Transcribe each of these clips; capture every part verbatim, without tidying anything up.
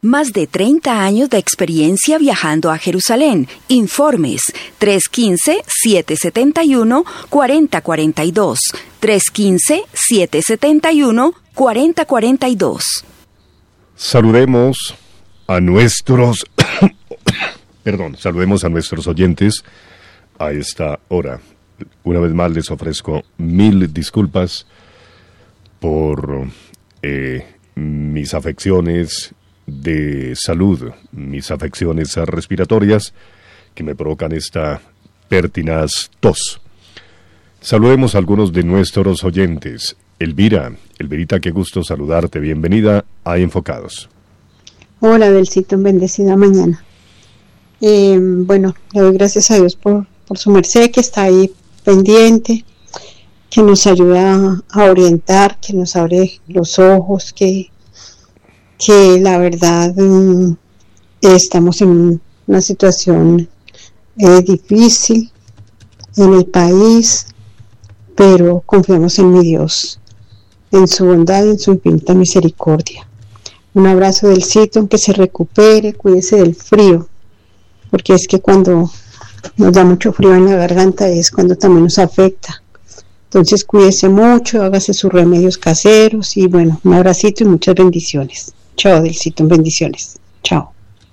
Más de treinta años de experiencia viajando a Jerusalén. Informes tres uno cinco, siete siete uno, cuatro cero cuatro dos. tres uno cinco, siete siete uno, cuatro cero cuatro dos. Saludemos a nuestros... Perdón, saludemos a nuestros oyentes a esta hora. Una vez más les ofrezco mil disculpas por eh, mis afecciones de salud, mis afecciones respiratorias que me provocan esta pertinaz tos. Saludemos a algunos de nuestros oyentes. Elvira, Elvirita, qué gusto saludarte, bienvenida a Enfocados. Hola, Belcito, bendecida mañana. Eh, bueno, le doy gracias a Dios por, por su merced que está ahí pendiente, que nos ayuda a orientar, que nos abre los ojos, que que la verdad um, estamos en una situación eh, difícil en el país, pero confiamos en mi Dios, en su bondad y en su infinita misericordia. Un abrazo del sitio, que se recupere, cuídese del frío, porque es que cuando nos da mucho frío en la garganta es cuando también nos afecta. Entonces cuídese mucho, hágase sus remedios caseros y bueno, un abracito y muchas bendiciones. Chao, Delcito, bendiciones. Chao.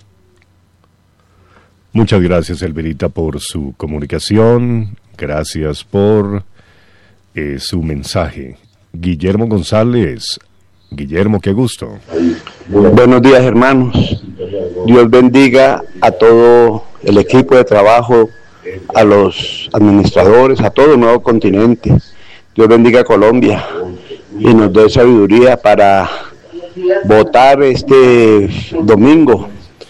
Muchas gracias, Elvirita, por su comunicación. Gracias por eh, su mensaje. Guillermo González. Guillermo, qué gusto. Buenos días, hermanos. Dios bendiga a todo el equipo de trabajo, a los administradores, a todo el nuevo continente. Dios bendiga a Colombia y nos dé sabiduría para votar este domingo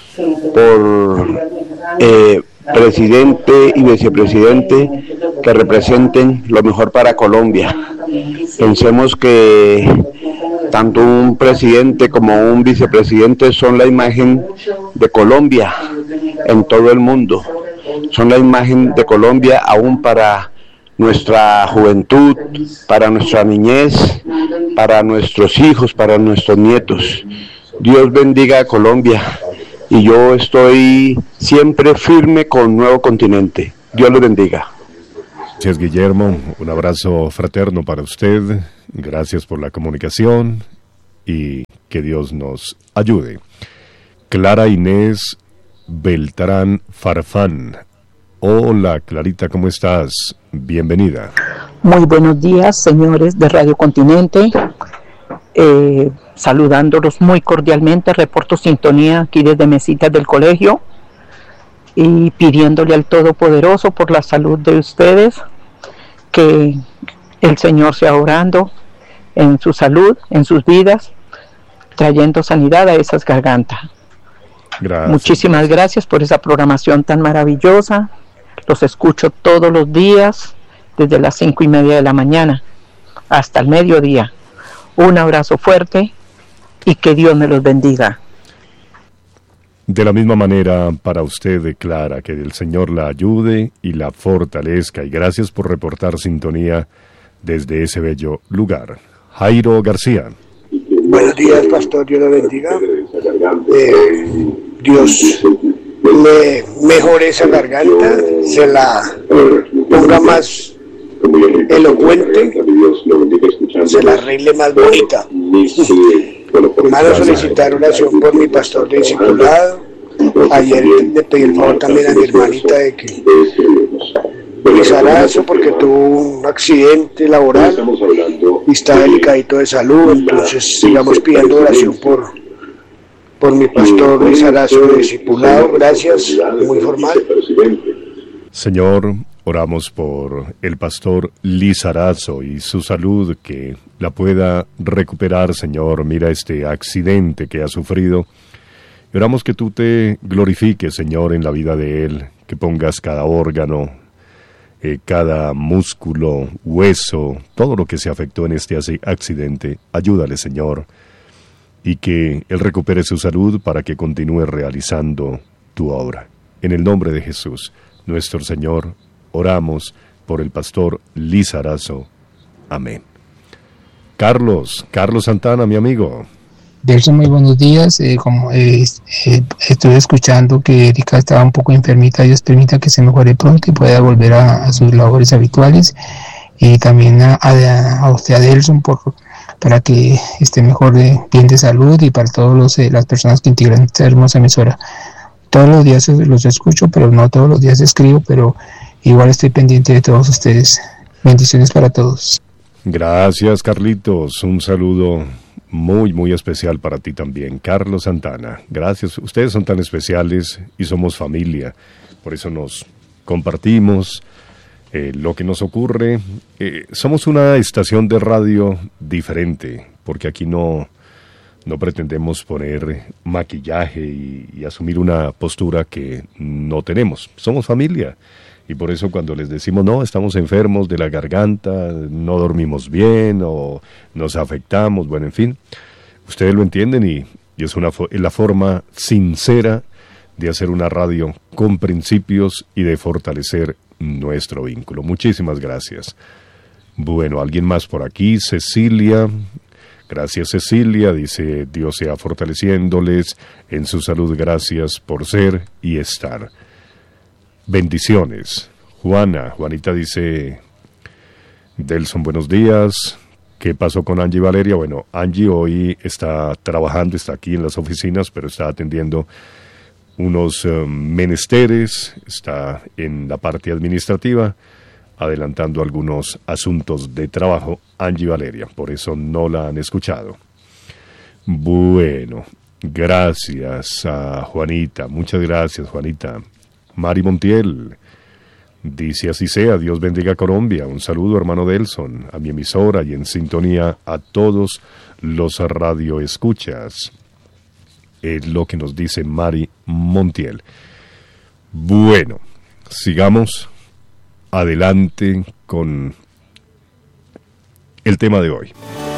por eh, presidente y vicepresidente que representen lo mejor para Colombia. Pensemos que tanto un presidente como un vicepresidente son la imagen de Colombia en todo el mundo. Son la imagen de Colombia aún para nuestra juventud, para nuestra niñez, para nuestros hijos, para nuestros nietos. Dios bendiga a Colombia y yo estoy siempre firme con Nuevo Continente. Dios lo bendiga. Gracias, Guillermo. Un abrazo fraterno para usted. Gracias por la comunicación y que Dios nos ayude. Clara Inés Beltrán Farfán. Hola, Clarita, ¿cómo estás? Bienvenida. Muy buenos días, señores de Radio Continente. Eh, saludándolos muy cordialmente, reporto sintonía aquí desde Mesitas del Colegio y pidiéndole al Todopoderoso por la salud de ustedes, que el Señor sea orando en su salud, en sus vidas, trayendo sanidad a esas gargantas. Gracias. Muchísimas gracias por esa programación tan maravillosa. Los escucho todos los días desde las cinco y media de la mañana hasta el mediodía. Un abrazo fuerte y que Dios me los bendiga. De la misma manera para usted, Clara, que el Señor la ayude y la fortalezca, y gracias por reportar sintonía desde ese bello lugar. Jairo García. Buenos días, pastor, Dios lo bendiga. Eh, Dios le mejore esa garganta, se la ponga más elocuente, se la arregle más bonita. Hermano, solicitar oración por mi pastor de discipulado. Ayer le pedí el favor también a mi hermanita de que Lizarazo, porque tuvo un accidente laboral y está delicadito de salud. Entonces sigamos pidiendo oración por por mi pastor Lizarazo de discipulado. Gracias, muy formal. Señor, oramos por el pastor Lizarazo y su salud, que la pueda recuperar, Señor. Mira este accidente que ha sufrido. Y oramos que tú te glorifiques, Señor, en la vida de él, que pongas cada órgano, eh, cada músculo, hueso, todo lo que se afectó en este accidente. Ayúdale, Señor, y que él recupere su salud para que continúe realizando tu obra. En el nombre de Jesús, nuestro Señor, oramos por el pastor Lizarazo. Amén. Carlos, Carlos Santana, mi amigo. Delson, muy buenos días. Eh, como eh, eh, estoy escuchando que Erika estaba un poco enfermita, Dios permita que se mejore pronto y pueda volver a, a sus labores habituales. Y también a, a, a usted, a Delson, por, para que esté mejor, de, bien de salud, y para todas eh, las personas que integran esta hermosa emisora. Todos los días los escucho, pero no todos los días escribo, pero igual estoy pendiente de todos ustedes. Bendiciones para todos. Gracias, Carlitos. Un saludo muy, muy especial para ti también, Carlos Santana. Gracias. Ustedes son tan especiales y somos familia. Por eso nos compartimos eh, lo que nos ocurre. Eh, somos una estación de radio diferente, porque aquí no, no pretendemos poner maquillaje y, y asumir una postura que no tenemos. Somos familia. Y por eso cuando les decimos, no, estamos enfermos de la garganta, no dormimos bien o nos afectamos, bueno, en fin, ustedes lo entienden y, y es, una, es la forma sincera de hacer una radio con principios y de fortalecer nuestro vínculo. Muchísimas gracias. Bueno, alguien más por aquí, Cecilia. Gracias, Cecilia, dice, Dios sea fortaleciéndoles en su salud, gracias por ser y estar. Bendiciones. Juana, Juanita dice, Delson, buenos días. ¿Qué pasó con Angie Valeria? Bueno, Angie hoy está trabajando, está aquí en las oficinas, pero está atendiendo unos uh, menesteres, está en la parte administrativa, adelantando algunos asuntos de trabajo, Angie Valeria, por eso no la han escuchado. Bueno, gracias a Juanita, muchas gracias, Juanita. Mari Montiel dice, así sea, Dios bendiga Colombia. Un saludo, hermano Delson, a mi emisora y en sintonía a todos los radioescuchas. Es lo que nos dice Mari Montiel. Bueno, sigamos adelante con el tema de hoy.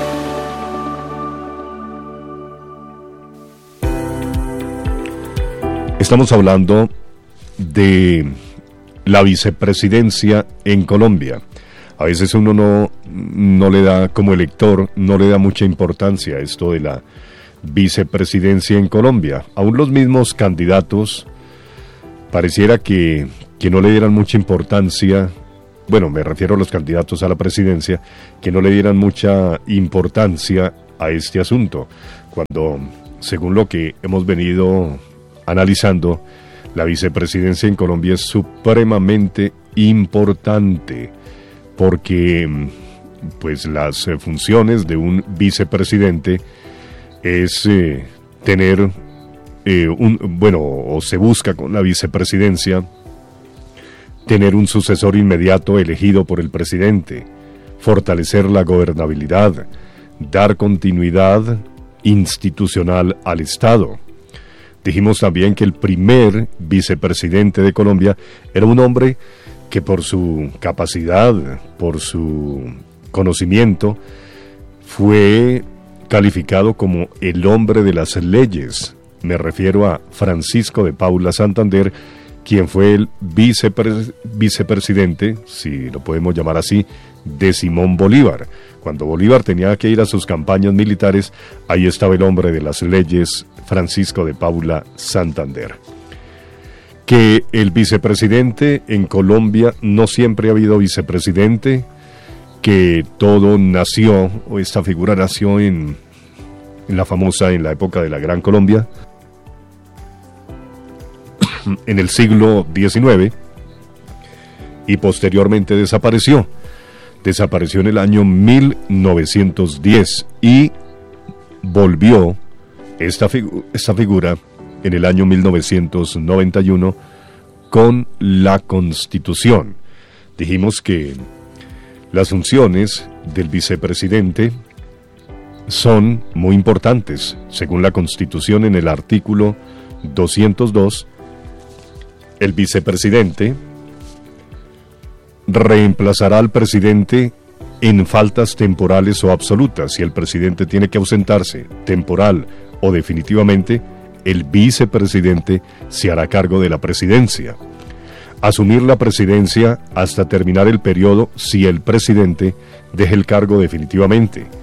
Estamos hablando de la vicepresidencia en Colombia. A veces uno no, no le da, como elector, no le da mucha importancia a esto de la vicepresidencia en Colombia. Aún los mismos candidatos pareciera que, que no le dieran mucha importancia, bueno, me refiero a los candidatos a la presidencia, que no le dieran mucha importancia a este asunto, cuando, según lo que hemos venido analizando, la vicepresidencia en Colombia es supremamente importante porque pues las eh, funciones de un vicepresidente es eh, tener eh, un, bueno, o se busca con la vicepresidencia tener un sucesor inmediato elegido por el presidente, fortalecer la gobernabilidad, dar continuidad institucional al Estado. Dijimos también que el primer vicepresidente de Colombia era un hombre que por su capacidad, por su conocimiento, fue calificado como el hombre de las leyes. Me refiero a Francisco de Paula Santander, quien fue el vicepre- vicepresidente, si lo podemos llamar así, de Simón Bolívar. Cuando Bolívar tenía que ir a sus campañas militares, ahí estaba el hombre de las leyes, Francisco de Paula Santander. Que el vicepresidente en Colombia, no siempre ha habido vicepresidente, que todo nació, o esta figura nació en, en la famosa, en la época de la Gran Colombia, en el siglo diecinueve, y posteriormente desapareció. Desapareció en el año mil novecientos diez y volvió esta, figu- esta figura en el año mil novecientos noventa y uno con la Constitución. Dijimos que las funciones del vicepresidente son muy importantes. Según la Constitución, en el artículo doscientos dos, el vicepresidente reemplazará al presidente en faltas temporales o absolutas. Si el presidente tiene que ausentarse temporal o definitivamente, el vicepresidente se hará cargo de la presidencia. Asumir la presidencia hasta terminar el periodo si el presidente deje el cargo definitivamente.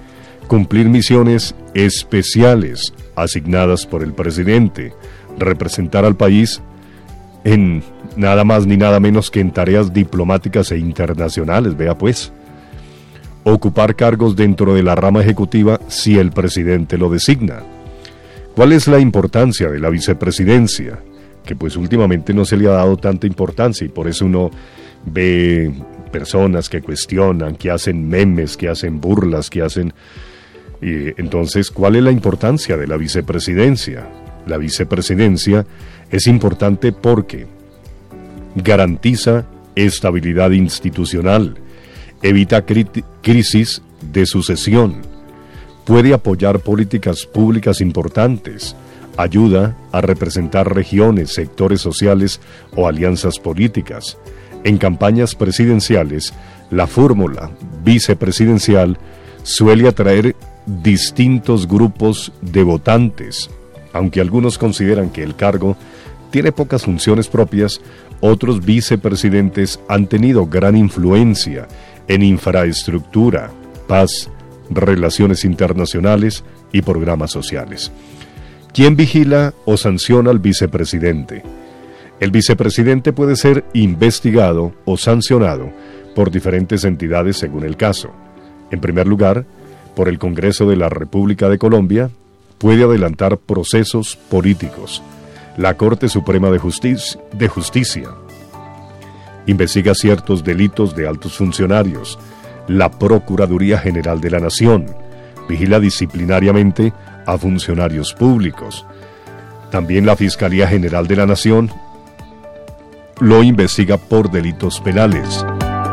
cumplir misiones especiales asignadas por el presidente, representar al país en nada más ni nada menos que en tareas diplomáticas e internacionales, vea pues. Ocupar cargos dentro de la rama ejecutiva si el presidente lo designa. ¿Cuál es la importancia de la vicepresidencia? Que pues últimamente no se le ha dado tanta importancia y por eso uno ve personas que cuestionan, que hacen memes, que hacen burlas, que hacen... Y entonces, ¿cuál es la importancia de la vicepresidencia? La vicepresidencia es importante porque garantiza estabilidad institucional, evita cri- crisis de sucesión, puede apoyar políticas públicas importantes, ayuda a representar regiones, sectores sociales o alianzas políticas. En campañas presidenciales, la fórmula vicepresidencial suele atraer distintos grupos de votantes. Aunque algunos consideran que el cargo tiene pocas funciones propias, otros vicepresidentes han tenido gran influencia en infraestructura, paz, relaciones internacionales y programas sociales. ¿Quién vigila o sanciona al vicepresidente? El vicepresidente puede ser investigado o sancionado por diferentes entidades según el caso. En primer lugar, por el Congreso de la República de Colombia, puede adelantar procesos políticos. La Corte Suprema de Justicia, de Justicia investiga ciertos delitos de altos funcionarios. La Procuraduría General de la Nación vigila disciplinariamente a funcionarios públicos. También la Fiscalía General de la Nación lo investiga por delitos penales.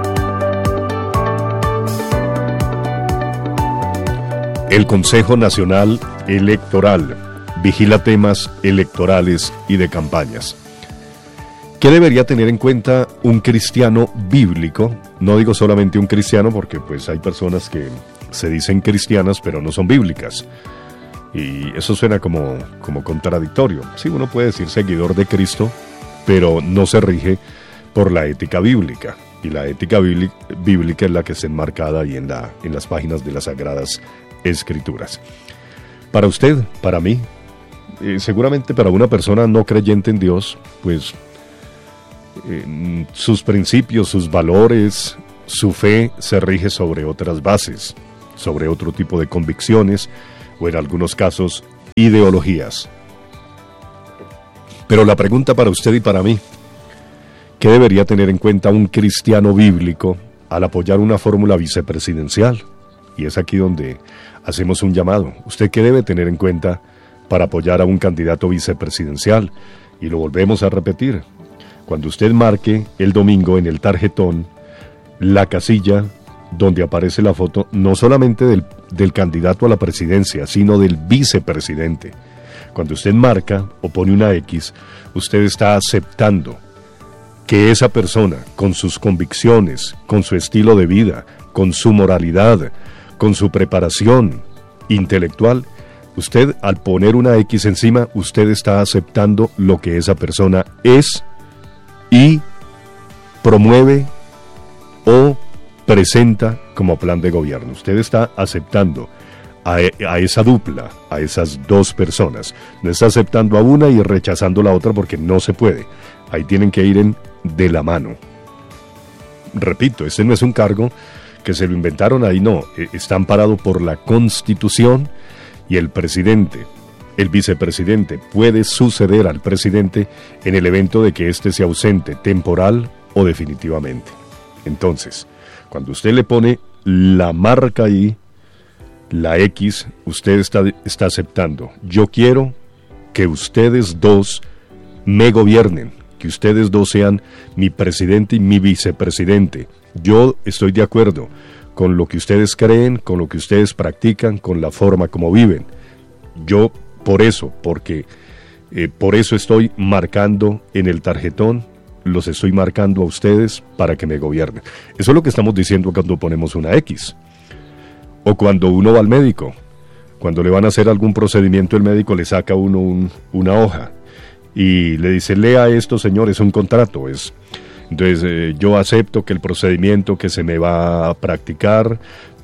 El Consejo Nacional Electoral vigila temas electorales y de campañas. ¿Qué debería tener en cuenta un cristiano bíblico? No digo solamente un cristiano porque pues hay personas que se dicen cristianas pero no son bíblicas. Y eso suena como, como contradictorio. Sí, uno puede decir seguidor de Cristo, pero no se rige por la ética bíblica. Y la ética bíblica es la que está enmarcada ahí en, la, en las páginas de las Sagradas Escrituras. Para usted, para mí, eh, seguramente para una persona no creyente en Dios, pues eh, sus principios, sus valores, su fe se rige sobre otras bases, sobre otro tipo de convicciones o en algunos casos ideologías. Pero la pregunta para usted y para mí, ¿qué debería tener en cuenta un cristiano bíblico al apoyar una fórmula vicepresidencial? Y es aquí donde hacemos un llamado. ¿Usted qué debe tener en cuenta para apoyar a un candidato vicepresidencial? Y lo volvemos a repetir. Cuando usted marque el domingo en el tarjetón la casilla donde aparece la foto, no solamente del, del candidato a la presidencia, sino del vicepresidente. Cuando usted marca o pone una X, usted está aceptando que esa persona, con sus convicciones, con su estilo de vida, con su moralidad, con su preparación intelectual, usted al poner una X encima, usted está aceptando lo que esa persona es y promueve o presenta como plan de gobierno. Usted está aceptando a, a esa dupla, a esas dos personas. No está aceptando a una y rechazando la otra porque no se puede. Ahí tienen que ir en, de la mano. Repito, este no es un cargo que se lo inventaron ahí, no. Está amparado por la Constitución y el presidente, el vicepresidente, puede suceder al presidente en el evento de que éste se ausente temporal o definitivamente. Entonces, cuando usted le pone la marca ahí, la X, usted está, está aceptando. Yo quiero que ustedes dos me gobiernen, que ustedes dos sean mi presidente y mi vicepresidente. Yo estoy de acuerdo con lo que ustedes creen, con lo que ustedes practican, con la forma como viven. Yo por eso, porque eh, por eso estoy marcando en el tarjetón, los estoy marcando a ustedes para que me gobiernen. Eso es lo que estamos diciendo cuando ponemos una X. O cuando uno va al médico, cuando le van a hacer algún procedimiento, el médico le saca a uno un, una hoja y le dice, lea esto, señor, es un contrato. Es, entonces, eh, yo acepto que el procedimiento que se me va a practicar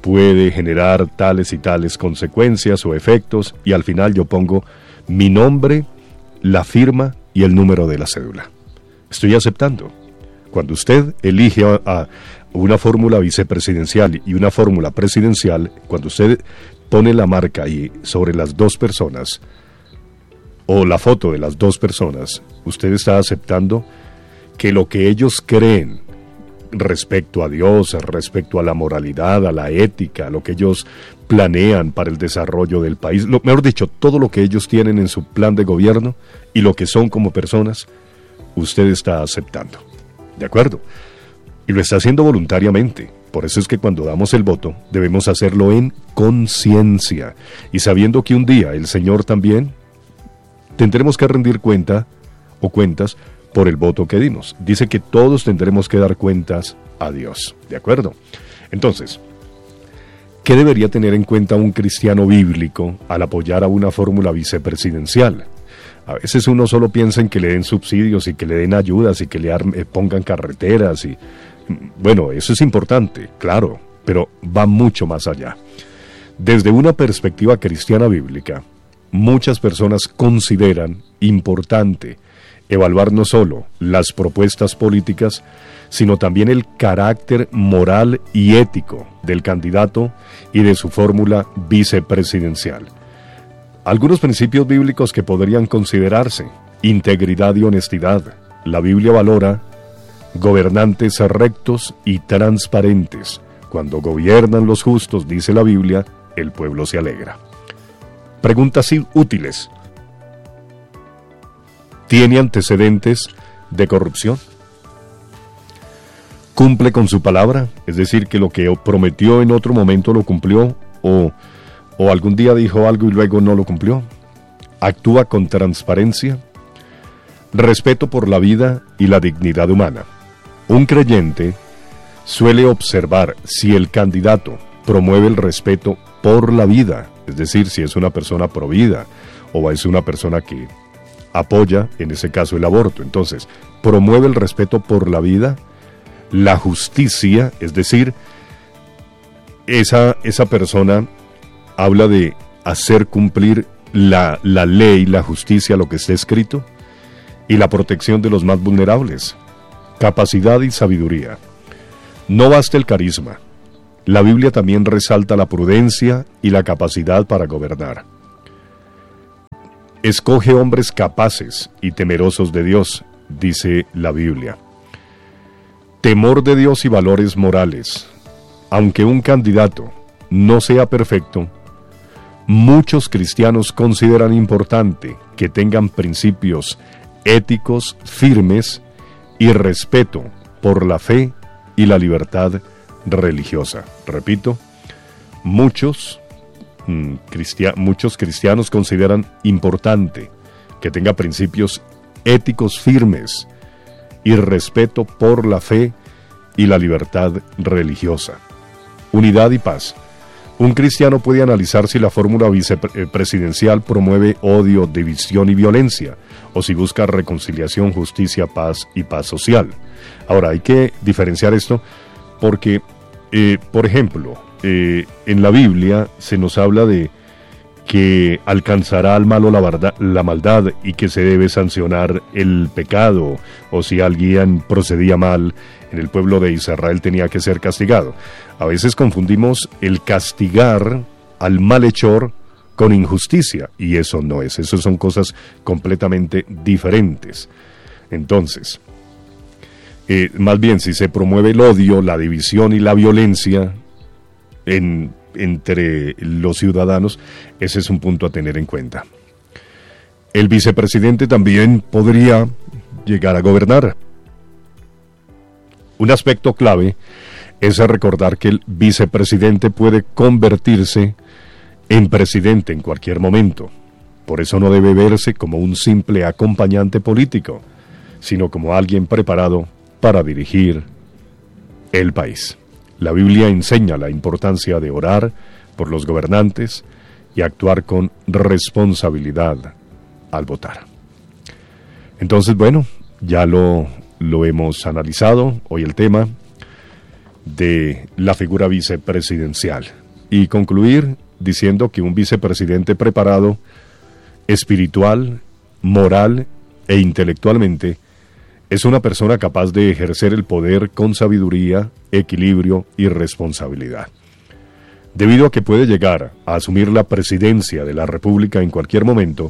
puede generar tales y tales consecuencias o efectos, y al final yo pongo mi nombre, la firma y el número de la cédula. Estoy aceptando. Cuando usted elige a, a una fórmula vicepresidencial y una fórmula presidencial, cuando usted pone la marca ahí sobre las dos personas, o la foto de las dos personas, usted está aceptando que lo que ellos creen respecto a Dios, respecto a la moralidad, a la ética, lo que ellos planean para el desarrollo del país, lo, mejor dicho, todo lo que ellos tienen en su plan de gobierno y lo que son como personas, usted está aceptando. ¿De acuerdo? Y lo está haciendo voluntariamente. Por eso es que cuando damos el voto, debemos hacerlo en conciencia y sabiendo que un día el Señor también tendremos que rendir cuenta o cuentas por el voto que dimos. Dice que todos tendremos que dar cuentas a Dios. ¿De acuerdo? Entonces, ¿qué debería tener en cuenta un cristiano bíblico al apoyar a una fórmula vicepresidencial? A veces uno solo piensa en que le den subsidios y que le den ayudas y que le arme, pongan carreteras y... Bueno, eso es importante, claro, pero va mucho más allá. Desde una perspectiva cristiana bíblica, muchas personas consideran importante evaluar no solo las propuestas políticas, sino también el carácter moral y ético del candidato y de su fórmula vicepresidencial. Algunos principios bíblicos que podrían considerarse: integridad y honestidad. La Biblia valora gobernantes rectos y transparentes. Cuando gobiernan los justos, dice la Biblia, el pueblo se alegra. Preguntas útiles. ¿Tiene antecedentes de corrupción? ¿Cumple con su palabra? Es decir, que lo que prometió en otro momento lo cumplió, o, o algún día dijo algo y luego no lo cumplió. ¿Actúa con transparencia? Respeto por la vida y la dignidad humana. Un creyente suele observar si el candidato promueve el respeto por la vida, es decir, si es una persona pro vida o es una persona que apoya, en ese caso, el aborto. Entonces, promueve el respeto por la vida, la justicia, es decir, esa, esa persona habla de hacer cumplir la, la ley, la justicia, lo que está escrito, y la protección de los más vulnerables. Capacidad y sabiduría. No basta el carisma. La Biblia también resalta la prudencia y la capacidad para gobernar. Escoge hombres capaces y temerosos de Dios, dice la Biblia. Temor de Dios y valores morales. Aunque un candidato no sea perfecto, muchos cristianos consideran importante que tengan principios éticos firmes y respeto por la fe y la libertad religiosa. Repito, muchos, mm, cristia- muchos cristianos consideran importante que tenga principios éticos firmes y respeto por la fe y la libertad religiosa. Unidad y paz. Un cristiano puede analizar si la fórmula vicepresidencial promueve odio, división y violencia, o si busca reconciliación, justicia, paz y paz social. Ahora, hay que diferenciar esto porque, eh, por ejemplo, eh, en la Biblia se nos habla de que alcanzará al malo la, verdad, la maldad y que se debe sancionar el pecado, o si alguien procedía mal en el pueblo de Israel tenía que ser castigado. A veces confundimos el castigar al malhechor con injusticia, y eso no es, eso son cosas completamente diferentes. Entonces, eh, más bien, si se promueve el odio, la división y la violencia en, entre los ciudadanos, ese es un punto a tener en cuenta. El vicepresidente también podría llegar a gobernar. Un aspecto clave es recordar que el vicepresidente puede convertirse en presidente en cualquier momento. Por eso no debe verse como un simple acompañante político, sino como alguien preparado para dirigir el país. La Biblia enseña la importancia de orar por los gobernantes y actuar con responsabilidad al votar. Entonces, bueno, ya lo, lo hemos analizado hoy el tema. de la figura vicepresidencial. Y concluir diciendo que un vicepresidente preparado, espiritual, moral e intelectualmente, es una persona capaz de ejercer el poder con sabiduría, equilibrio y responsabilidad. Debido a que puede llegar a asumir la presidencia de la República en cualquier momento,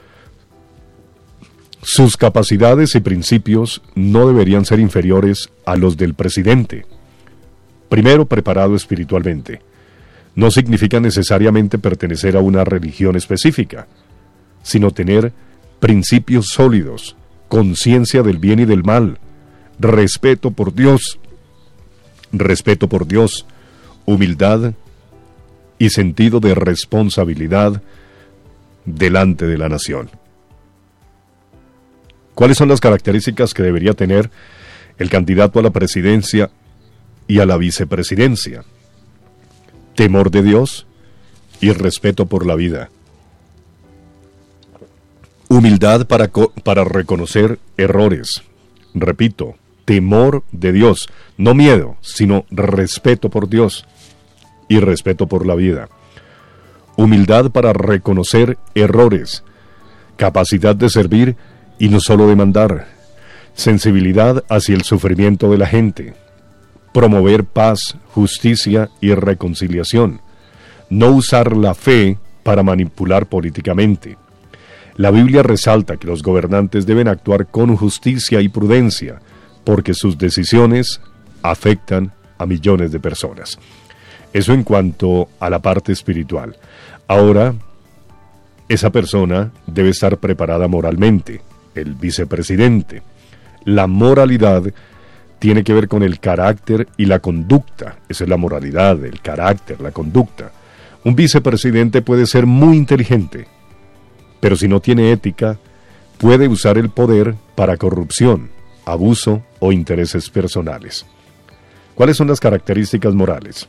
sus capacidades y principios no deberían ser inferiores a los del presidente. Primero, preparado espiritualmente. No significa necesariamente pertenecer a una religión específica, sino tener principios sólidos, conciencia del bien y del mal, respeto por Dios, respeto por Dios, humildad y sentido de responsabilidad delante de la nación. ¿Cuáles son las características que debería tener el candidato a la presidencia y a la vicepresidencia? Temor de Dios y respeto por la vida. Humildad para, para reconocer errores. Repito, temor de Dios, no miedo, sino respeto por Dios y respeto por la vida. Humildad para reconocer errores. Capacidad de servir y no solo demandar. Sensibilidad hacia el sufrimiento de la gente. Promover paz, justicia y reconciliación. No usar la fe para manipular políticamente. La Biblia resalta que los gobernantes deben actuar con justicia y prudencia, porque sus decisiones afectan a millones de personas. Eso en cuanto a la parte espiritual. Ahora, esa persona debe estar preparada moralmente, el vicepresidente. La moralidad tiene que ver con el carácter y la conducta. Esa es la moralidad, el carácter, la conducta. Un vicepresidente puede ser muy inteligente, pero si no tiene ética, puede usar el poder para corrupción, abuso o intereses personales. ¿Cuáles son las características morales?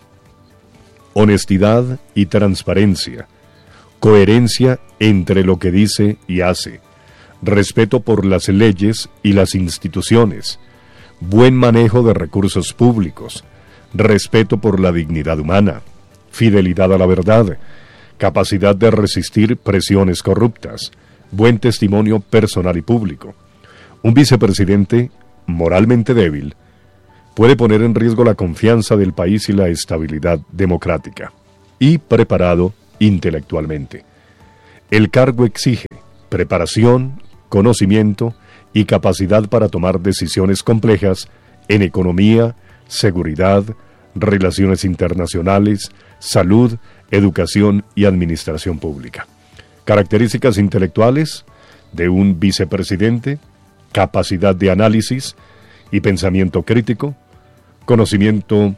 Honestidad y transparencia, coherencia entre lo que dice y hace, respeto por las leyes y las instituciones, buen manejo de recursos públicos, respeto por la dignidad humana, fidelidad a la verdad, capacidad de resistir presiones corruptas, buen testimonio personal y público. Un vicepresidente moralmente débil puede poner en riesgo la confianza del país y la estabilidad democrática, y preparado intelectualmente. El cargo exige preparación, conocimiento y capacidad para tomar decisiones complejas en economía, seguridad, relaciones internacionales, salud, educación y administración pública. Características intelectuales de un vicepresidente: capacidad de análisis y pensamiento crítico, conocimiento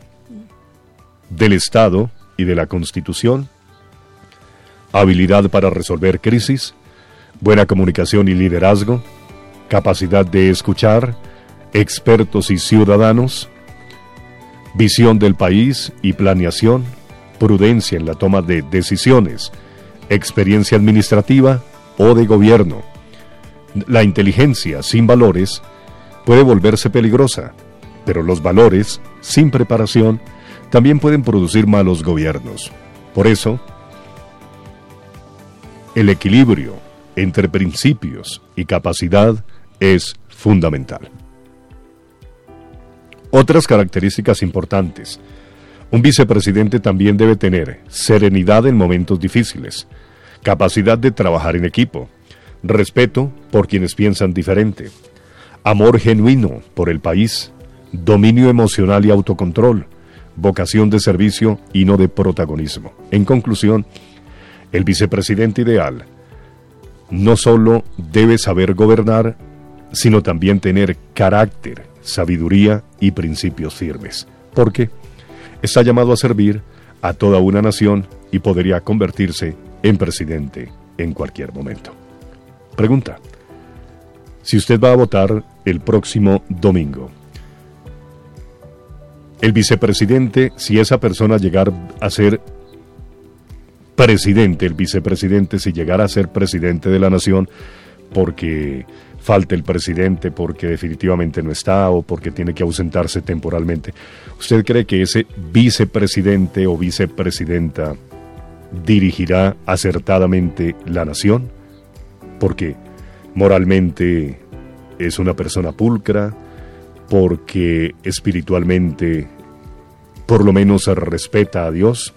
del Estado y de la Constitución, habilidad para resolver crisis, buena comunicación y liderazgo, capacidad de escuchar, expertos y ciudadanos, visión del país y planeación, prudencia en la toma de decisiones, experiencia administrativa o de gobierno. La inteligencia sin valores puede volverse peligrosa, pero los valores sin preparación también pueden producir malos gobiernos. Por eso, el equilibrio entre principios y capacidad es fundamental. Otras características importantes. Un vicepresidente también debe tener serenidad en momentos difíciles, capacidad de trabajar en equipo, respeto por quienes piensan diferente, amor genuino por el país, dominio emocional y autocontrol, vocación de servicio y no de protagonismo. En conclusión, el vicepresidente ideal no solo debe saber gobernar, sino también tener carácter, sabiduría y principios firmes, porque está llamado a servir a toda una nación y podría convertirse en presidente en cualquier momento. Pregunta: si usted va a votar el próximo domingo, el vicepresidente, si esa persona llegara a ser presidente, el vicepresidente, si llegara a ser presidente de la nación, porque falte el presidente porque definitivamente no está o porque tiene que ausentarse temporalmente. ¿Usted cree que ese vicepresidente o vicepresidenta dirigirá acertadamente la nación? Porque moralmente es una persona pulcra, porque espiritualmente por lo menos respeta a Dios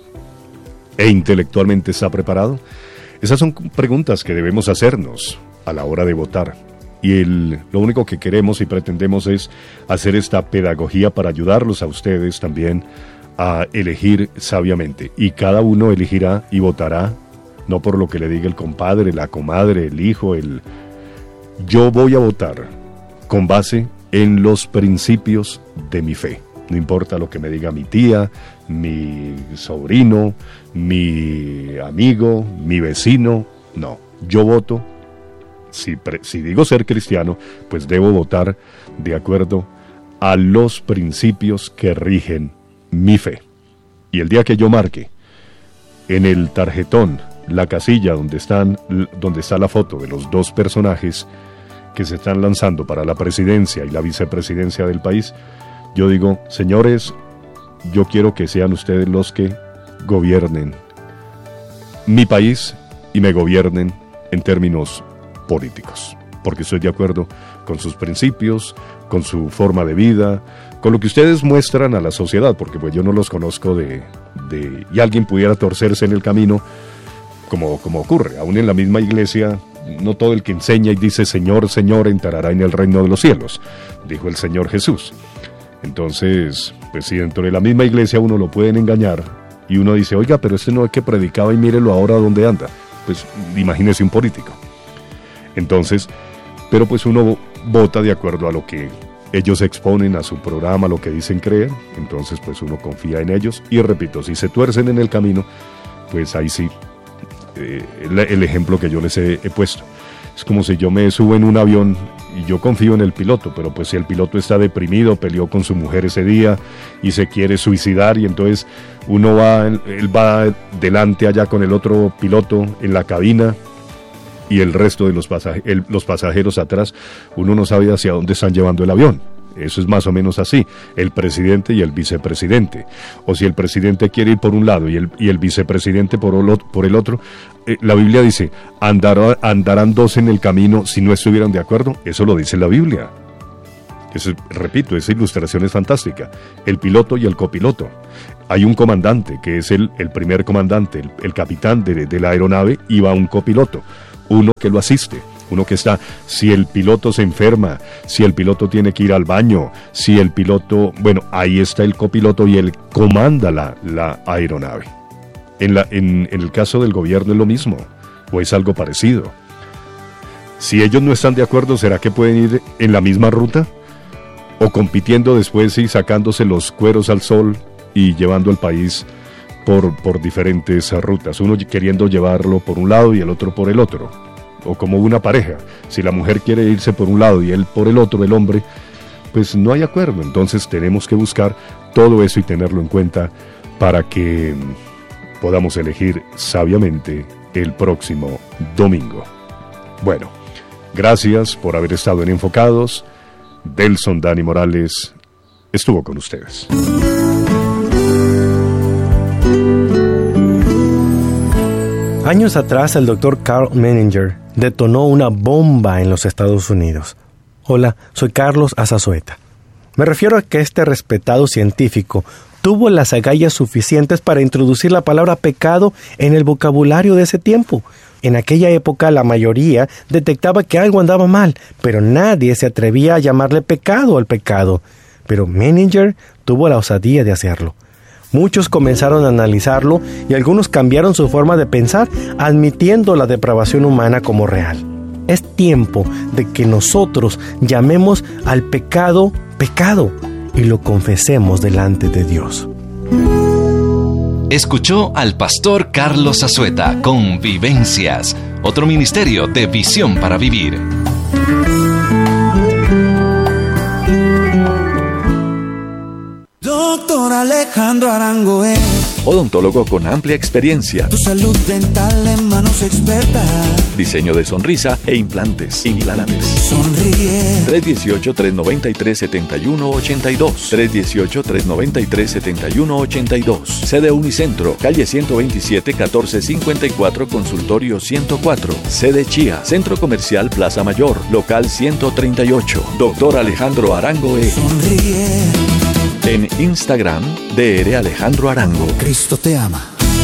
e intelectualmente está preparado. Esas son preguntas que debemos hacernos a la hora de votar. Y el, lo único que queremos y pretendemos es hacer esta pedagogía para ayudarlos a ustedes también a elegir sabiamente. Y cada uno elegirá y votará, no por lo que le diga el compadre, la comadre, el hijo, el... Yo voy a votar con base en los principios de mi fe. No importa lo que me diga mi tía, mi sobrino, mi amigo, mi vecino, no. Yo voto, si, pre, si digo ser cristiano, pues debo votar de acuerdo a los principios que rigen mi fe. Y el día que yo marque en el tarjetón la casilla donde, están, donde está la foto de los dos personajes que se están lanzando para la presidencia y la vicepresidencia del país, yo digo, señores, yo quiero que sean ustedes los que gobiernen mi país y me gobiernen en términos políticos, porque estoy de acuerdo con sus principios, con su forma de vida, con lo que ustedes muestran a la sociedad, porque pues yo no los conozco de... de y alguien pudiera torcerse en el camino, como, como ocurre, aún en la misma iglesia. No todo el que enseña y dice Señor, Señor, entrará en el reino de los cielos, dijo el Señor Jesús. Entonces, pues si dentro de la misma iglesia uno lo pueden engañar y uno dice, oiga, pero este no es que predicaba y mírelo ahora dónde anda. Pues imagínese un político. Entonces, pero pues uno vota de acuerdo a lo que ellos exponen, a su programa, lo que dicen creer. Entonces pues uno confía en ellos y repito, si se tuercen en el camino, pues ahí sí. Eh, el, el ejemplo que yo les he, he puesto es como si yo me subo en un avión y yo confío en el piloto, pero pues si el piloto está deprimido, peleó con su mujer ese día y se quiere suicidar, y entonces uno va, él va delante allá con el otro piloto en la cabina y el resto de los, pasaje, el, los pasajeros atrás, uno no sabe hacia dónde están llevando el avión. Eso es más o menos así, el presidente y el vicepresidente. O si el presidente quiere ir por un lado y el, y el vicepresidente por el, por el otro, eh, la Biblia dice, andar, andarán dos en el camino si no estuvieran de acuerdo. Eso lo dice la Biblia. Eso, repito, esa ilustración es fantástica. El piloto y el copiloto. Hay un comandante, que es el, el primer comandante, el, el capitán de, de la aeronave, y va un copiloto, uno que lo asiste. Uno que está, si el piloto se enferma, si el piloto tiene que ir al baño, si el piloto, bueno, ahí está el copiloto y él comanda la, la aeronave. En, la, en, en el caso del gobierno es lo mismo, o es algo parecido. Si ellos no están de acuerdo, ¿será que pueden ir en la misma ruta? O compitiendo después y sacándose los cueros al sol y llevando al país por, por diferentes rutas, uno queriendo llevarlo por un lado y el otro por el otro. O como una pareja, si la mujer quiere irse por un lado y él por el otro, el hombre, pues no hay acuerdo. Entonces tenemos que buscar todo eso y tenerlo en cuenta para que podamos elegir sabiamente el próximo domingo. Bueno, gracias por haber estado en Enfocados. Delson Dani Morales estuvo con ustedes. Años atrás, el doctor Carl Menninger detonó una bomba en los Estados Unidos. Hola, soy Carlos Azazueta. Me refiero a que este respetado científico tuvo las agallas suficientes para introducir la palabra pecado en el vocabulario de ese tiempo. En aquella época la mayoría detectaba que algo andaba mal, pero nadie se atrevía a llamarle pecado al pecado. Pero Menninger tuvo la osadía de hacerlo. Muchos comenzaron a analizarlo y algunos cambiaron su forma de pensar, admitiendo la depravación humana como real. Es tiempo de que nosotros llamemos al pecado pecado y lo confesemos delante de Dios. Escuchó al pastor Carlos Azueta con Vivencias, otro ministerio de Visión para Vivir. Doctor Alejandro Arango es odontólogo con amplia experiencia. Tu salud dental en manos expertas. Diseño de sonrisa e implantes. Implantes. Sonríe. tres uno ocho, tres nueve tres, siete uno ocho dos. tres uno ocho, tres nueve tres, siete uno ocho dos. Sede Unicentro, calle ciento veintisiete, catorce cincuenta y cuatro, consultorio ciento cuatro. Sede Chía, Centro Comercial Plaza Mayor, local ciento treinta y ocho. Doctor Alejandro Arango E. Sonríe. En Instagram, D R Alejandro Arango. Cristo te ama.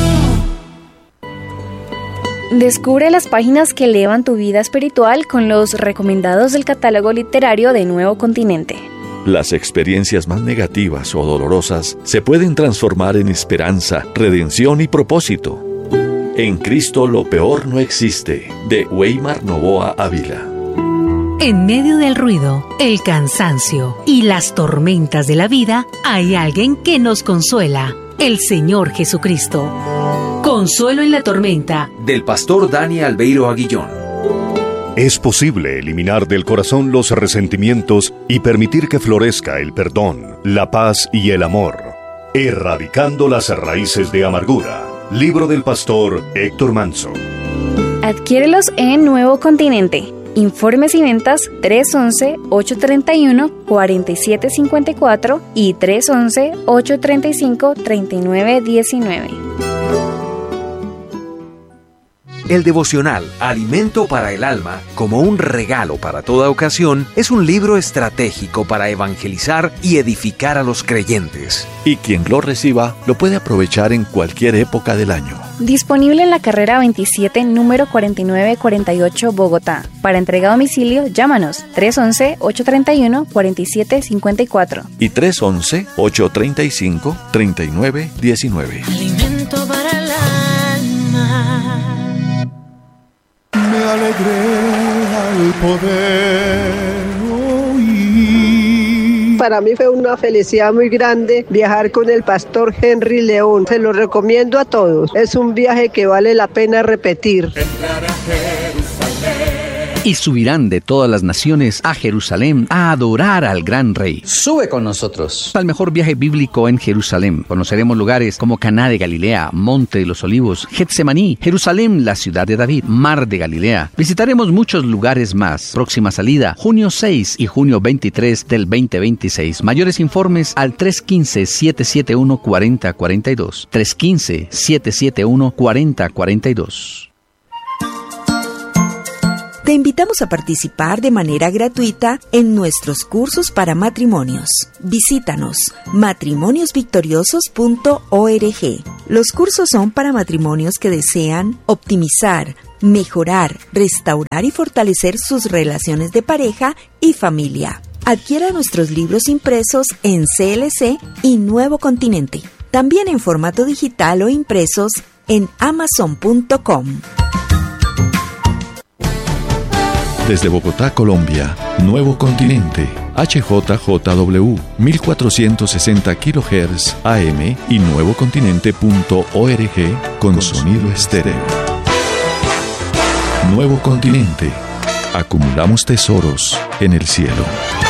Descubre las páginas que elevan tu vida espiritual con los recomendados del catálogo literario de Nuevo Continente. Las experiencias más negativas o dolorosas se pueden transformar en esperanza, redención y propósito. En Cristo lo peor no existe, de Weimar Novoa Ávila. En medio del ruido, el cansancio y las tormentas de la vida, hay alguien que nos consuela, el Señor Jesucristo. Consuelo en la tormenta, del pastor Dani Albeiro Aguillón. Es posible eliminar del corazón los resentimientos y permitir que florezca el perdón, la paz y el amor, erradicando las raíces de amargura. Libro del pastor Héctor Manso. Adquiérelos en Nuevo Continente. Informes y ventas tres once, ocho treinta y uno, cuarenta y siete cincuenta y cuatro y tres once, ocho treinta y cinco, treinta y nueve diecinueve. El devocional Alimento para el Alma, como un regalo para toda ocasión, es un libro estratégico para evangelizar y edificar a los creyentes. Y quien lo reciba lo puede aprovechar en cualquier época del año. Disponible en la carrera veintisiete, número cuarenta y nueve cuarenta y ocho, Bogotá. Para entrega a domicilio, llámanos tres once, ocho treinta y uno, cuarenta y siete cincuenta y cuatro. Y tres once, ocho treinta y cinco, treinta y nueve diecinueve. Alimento para el alma. Me alegré al poder oír. Para mí fue una felicidad muy grande viajar con el pastor Henry León. Se lo recomiendo a todos. Es un viaje que vale la pena repetir. Y subirán de todas las naciones a Jerusalén a adorar al gran rey. Sube con nosotros al mejor viaje bíblico en Jerusalén. Conoceremos lugares como Caná de Galilea, Monte de los Olivos, Getsemaní, Jerusalén, la ciudad de David, Mar de Galilea. Visitaremos muchos lugares más. Próxima salida, junio seis y junio veintitrés del veinte veintiséis. Mayores informes al tres uno cinco, siete siete uno, cuatro cero cuatro dos. tres uno cinco, siete siete uno, cuatro cero cuatro dos. Te invitamos a participar de manera gratuita en nuestros cursos para matrimonios. Visítanos matrimonios victoriosos punto org. Los cursos son para matrimonios que desean optimizar, mejorar, restaurar y fortalecer sus relaciones de pareja y familia. Adquiera nuestros libros impresos en C L C y Nuevo Continente. También en formato digital o impresos en amazon punto com. Desde Bogotá, Colombia, Nuevo Continente, H J J W, mil cuatrocientos sesenta kilohertz A M y nuevocontinente punto org con sonido estéreo. Nuevo Continente. Acumulamos tesoros en el cielo.